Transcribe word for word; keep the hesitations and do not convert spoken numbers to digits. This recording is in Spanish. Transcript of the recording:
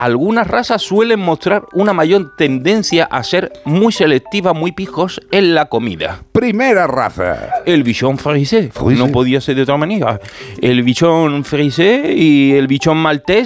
algunas razas suelen mostrar una mayor tendencia a ser muy selectivas, muy pijos en la comida. Primera raza. El bichón frisé. Frisé. No podía ser de otra manera. El bichón frisé y el bichón maltés